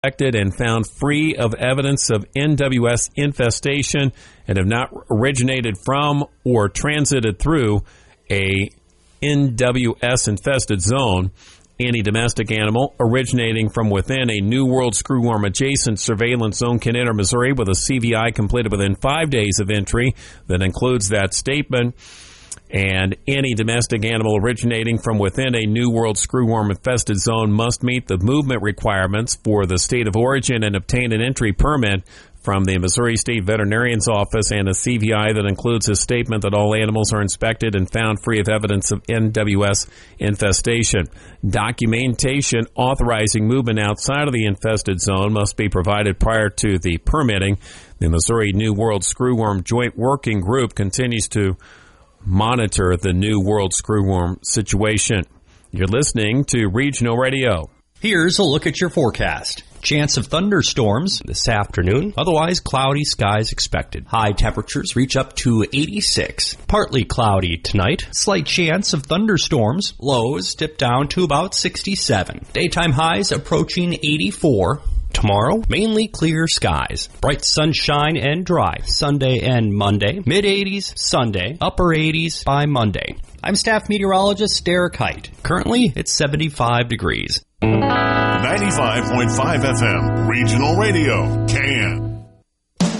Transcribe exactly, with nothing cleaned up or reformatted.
and found free of evidence of N W S infestation and have not originated from or transited through a N W S-infested zone. Any domestic animal originating from within a New World Screwworm adjacent surveillance zone can enter Missouri with a C V I completed within five days of entry. That includes that statement. And any domestic animal originating from within a New World Screwworm-infested zone must meet the movement requirements for the state of origin and obtain an entry permit from the Missouri State Veterinarian's Office and a C V I that includes a statement that all animals are inspected and found free of evidence of N W S infestation. Documentation authorizing movement outside of the infested zone must be provided prior to the permitting. The Missouri New World Screwworm Joint Working Group continues to monitor the New World Screwworm situation. You're listening to Regional Radio. Here's a look at your forecast. Chance of thunderstorms this afternoon. Otherwise, cloudy skies expected. High temperatures reach up to eighty-six. Partly cloudy tonight. Slight chance of thunderstorms. Lows dip down to about sixty-seven. Daytime highs approaching eighty-four. Tomorrow, mainly clear skies. Bright sunshine and dry. Sunday and Monday. mid-eighties Sunday. Upper eighties by Monday. I'm staff meteorologist Derek Height. Currently, it's seventy-five degrees. ninety-five point five F M, Regional Radio, Can.